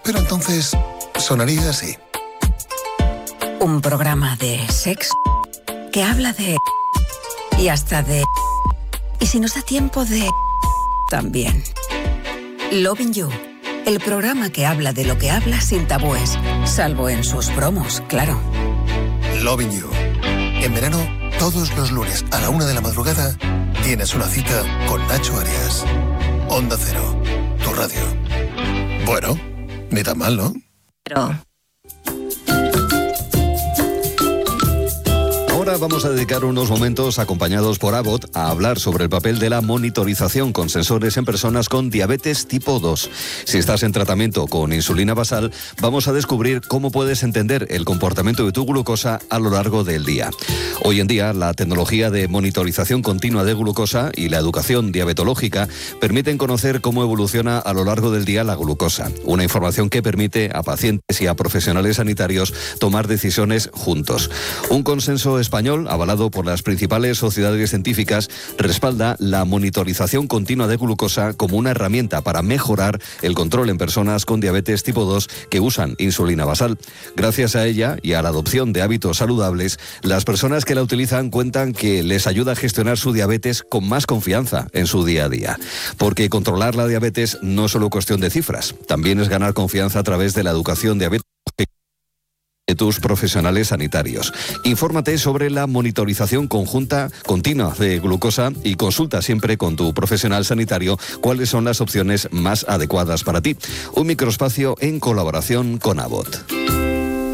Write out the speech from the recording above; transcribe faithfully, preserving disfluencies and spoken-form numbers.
pero entonces sonaría así. Un programa de sexo que habla de... y hasta de... y si nos da tiempo de... también. Loving You, el programa que habla de lo que habla sin tabúes, salvo en sus promos, claro. Loving You. En verano, todos los lunes a la una de la madrugada, tienes una cita con Nacho Arias. Onda Cero, tu radio. Bueno, ni tan mal, ¿no? Pero... Ahora vamos a dedicar unos momentos, acompañados por Abbott, a hablar sobre el papel de la monitorización con sensores en personas con diabetes tipo dos. Si estás en tratamiento con insulina basal, vamos a descubrir cómo puedes entender el comportamiento de tu glucosa a lo largo del día. Hoy en día, la tecnología de monitorización continua de glucosa y la educación diabetológica permiten conocer cómo evoluciona a lo largo del día la glucosa. Una información que permite a pacientes y a profesionales sanitarios tomar decisiones juntos. Un consenso español avalado por las principales sociedades científicas, respalda la monitorización continua de glucosa como una herramienta para mejorar el control en personas con diabetes tipo dos que usan insulina basal. Gracias a ella y a la adopción de hábitos saludables, las personas que la utilizan cuentan que les ayuda a gestionar su diabetes con más confianza en su día a día. Porque controlar la diabetes no es solo cuestión de cifras, también es ganar confianza a través de la educación diabética de tus profesionales sanitarios. Infórmate sobre la monitorización conjunta continua de glucosa y consulta siempre con tu profesional sanitario cuáles son las opciones más adecuadas para ti. Un microespacio en colaboración con Abbott.